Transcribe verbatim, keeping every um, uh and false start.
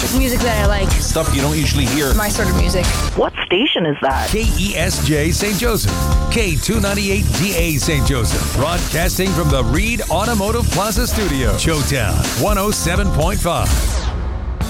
Music that I like. Stuff you don't usually hear. My sort of music. What station is that? K E S J Saint Joseph. K two ninety-eight D A Saint Joseph. Broadcasting from the Reed Automotive Plaza Studio. Showtown one oh seven point five.